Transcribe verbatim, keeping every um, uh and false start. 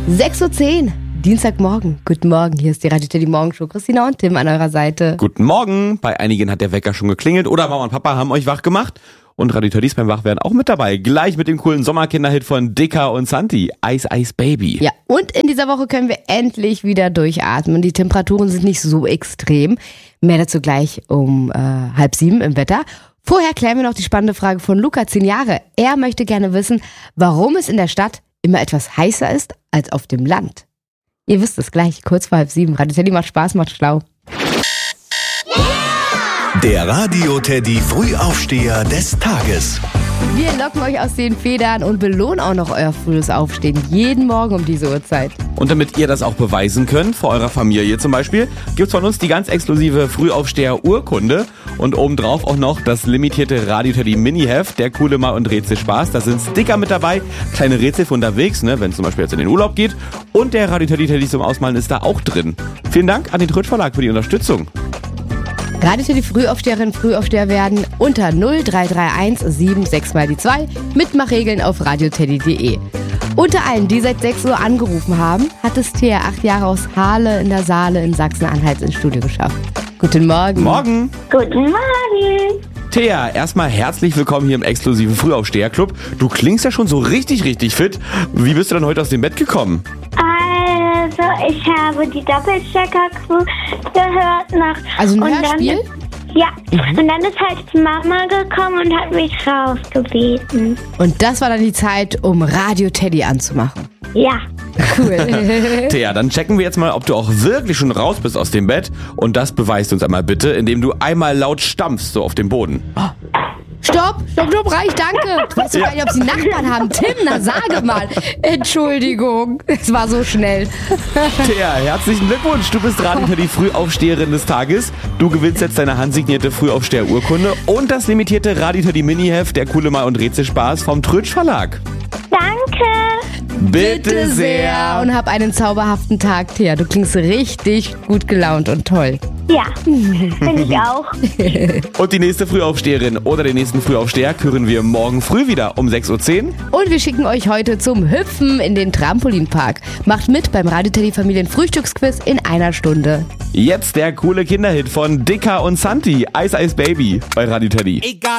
sechs Uhr zehn, Dienstagmorgen. Guten Morgen, hier ist die Radio Teddy Morgenshow. Christina und Tim an eurer Seite. Guten Morgen. Bei einigen hat der Wecker schon geklingelt oder Mama und Papa haben euch wach gemacht. Und Radio Teddys beim Wachwerden auch mit dabei. Gleich mit dem coolen Sommerkinderhit von Dica und Santi. Ice Ice Baby. Ja, und in dieser Woche können wir endlich wieder durchatmen. Die Temperaturen sind nicht so extrem. Mehr dazu gleich um äh, halb sieben im Wetter. Vorher klären wir noch die spannende Frage von Luca, zehn Jahre. Er möchte gerne wissen, warum es in der Stadt immer etwas heißer ist als auf dem Land. Ihr wisst es gleich, kurz vor halb sieben. Radio Teddy macht Spaß, macht schlau. Der Radio Teddy Frühaufsteher des Tages. Wir locken euch aus den Federn und belohnen auch noch euer frühes Aufstehen. Jeden Morgen um diese Uhrzeit. Und damit ihr das auch beweisen könnt, vor eurer Familie zum Beispiel, gibt's von uns die ganz exklusive Frühaufsteher-Urkunde und obendrauf auch noch das limitierte Radio Teddy Mini-Heft, der coole Mal- und Rätselspaß. Da sind Sticker mit dabei, kleine Rätsel für unterwegs, ne, wenn es zum Beispiel jetzt in den Urlaub geht. Und der Radio Teddy Teddy zum Ausmalen ist da auch drin. Vielen Dank an den Trötsch Verlag für die Unterstützung. Radio Teddy Frühaufsteherinnen, Frühaufsteher werden unter null drei drei eins sieben sechs mal die zwei. Mitmachregeln auf radioteddy punkt de. Unter allen, die seit sechs Uhr angerufen haben, hat es Thea, acht Jahre aus Hahle in der Saale in Sachsen-Anhalt ins Studio geschafft. Guten Morgen. Morgen. Guten Morgen. Thea, erstmal herzlich willkommen hier im exklusiven Frühaufsteher-Club. Du klingst ja schon so richtig, richtig fit. Wie bist du dann heute aus dem Bett gekommen? Also, ich habe die Doppelstecker-Crew gehört nach... Also ein und Hörspiel? Dann, ja, mhm. Und dann ist halt Mama gekommen und hat mich rausgebeten. Und das war dann die Zeit, um Radio Teddy anzumachen. Ja. Cool. Thea, dann checken wir jetzt mal, ob du auch wirklich schon raus bist aus dem Bett. Und das beweist uns einmal bitte, indem du einmal laut stampfst, so auf dem Boden. Oh. Stopp, stopp, stopp, reich, danke. Du weißt doch gar nicht, ob sie Nachbarn haben. Tim, na sage mal. Entschuldigung, es war so schnell. Thea, herzlichen Glückwunsch. Du bist Radio Teddy Frühaufsteherin des Tages. Du gewinnst jetzt deine handsignierte Frühaufsteher-Urkunde und das limitierte Radio Teddy Mini-Heft, der coole Mal- und Rätselspaß vom Trötsch Verlag. Danke. Bitte sehr. Und hab einen zauberhaften Tag, Thea. Du klingst richtig gut gelaunt und toll. Ja, finde ich auch. Und die nächste Frühaufsteherin oder den nächsten Frühaufsteher küren wir morgen früh wieder um sechs Uhr zehn. Und wir schicken euch heute zum Hüpfen in den Trampolinpark. Macht mit beim Radio Teddy Familien Frühstücksquiz in einer Stunde. Jetzt der coole Kinderhit von Dica und Santi, Ice Ice Baby bei Radio Teddy. Egal.